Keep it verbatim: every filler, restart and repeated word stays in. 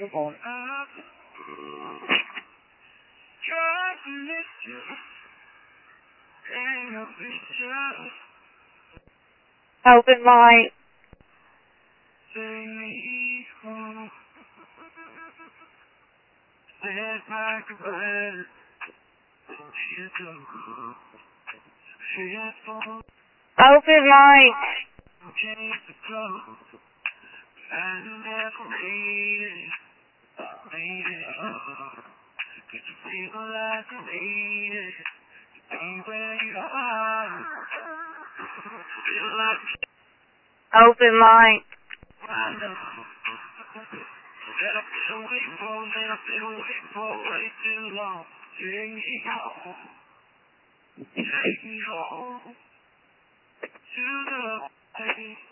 microphone. Open mic. Open mic. Open mic. Take me home to the